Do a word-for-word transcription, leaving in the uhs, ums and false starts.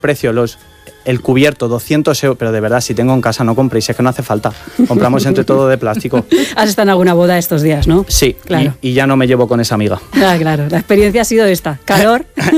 precio, los... el cubierto, doscientos euros, pero de verdad, si tengo en casa no compréis, es que no hace falta. Compramos entre todo de plástico. Has estado en alguna boda estos días, ¿no? Sí, claro. y, y ya no me llevo con esa amiga. Ah, claro, la experiencia ha sido esta, calor.